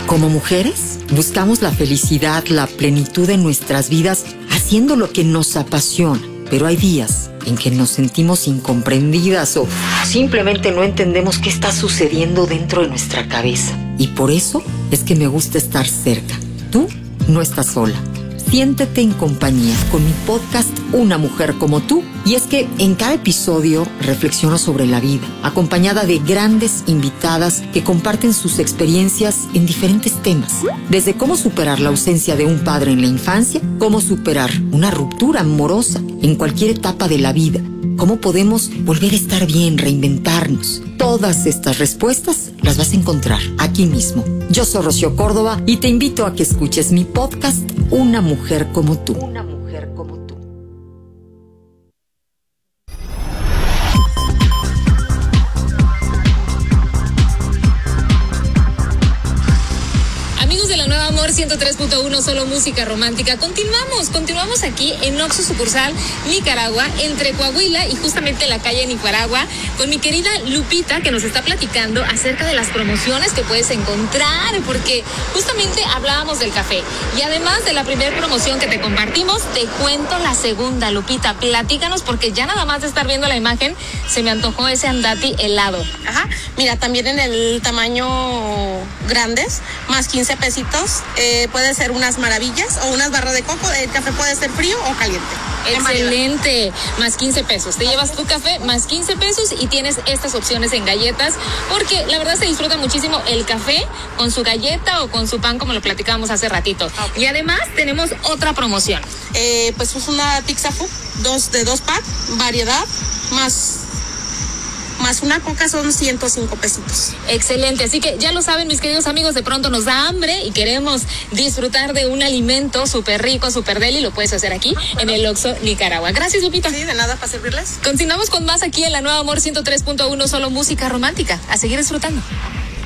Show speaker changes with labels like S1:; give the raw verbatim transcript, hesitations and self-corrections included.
S1: Como mujeres, buscamos la felicidad, la plenitud en nuestras vidas, haciendo lo que nos apasiona. Pero hay días en que nos sentimos incomprendidas o simplemente no entendemos qué está sucediendo dentro de nuestra cabeza. Y por eso es que me gusta estar cerca. Tú no estás sola. Siéntete en compañía con mi podcast Una Mujer Como Tú. Y es que en cada episodio reflexiono sobre la vida, acompañada de grandes invitadas que comparten sus experiencias en diferentes temas. Desde cómo superar la ausencia de un padre en la infancia, cómo superar una ruptura amorosa en cualquier etapa de la vida, cómo podemos volver a estar bien, reinventarnos. Todas estas respuestas las vas a encontrar aquí mismo. Yo soy Rocío Córdoba y te invito a que escuches mi podcast Una Mujer Como Tú. Una Mujer Como Tú.
S2: ciento tres punto uno, solo música romántica. Continuamos, continuamos aquí en Oxxo sucursal Nicaragua, entre Coahuila y justamente la calle Nicaragua, con mi querida Lupita, que nos está platicando acerca de las promociones que puedes encontrar, porque justamente hablábamos del café. Y además de la primera promoción que te compartimos, te cuento la segunda. Lupita, platícanos, porque ya nada más de estar viendo la imagen, se me antojó ese andati helado.
S3: Ajá, mira, también en el tamaño grandes, más quince pesitos. Eh, puede ser unas maravillas o unas barras de coco. El café puede ser frío o caliente.
S2: Excelente, más quince pesos. Te llevas tu café, más quince pesos, y tienes estas opciones en galletas, porque la verdad se disfruta muchísimo el café con su galleta o con su pan, como lo platicábamos hace ratito. Okay. Y además tenemos otra promoción.
S3: Eh, pues es una pizza food, dos de dos pack, variedad, más... más una coca son ciento cinco pesitos.
S2: Excelente, así que ya lo saben, mis queridos amigos, de pronto nos da hambre y queremos disfrutar de un alimento súper rico, súper deli, lo puedes hacer aquí, bueno, en el Oxxo Nicaragua. Gracias, Lupita.
S3: Sí, de nada, para servirles.
S2: Continuamos con más aquí en la Nueva Amor ciento tres punto uno, solo música romántica. A seguir disfrutando.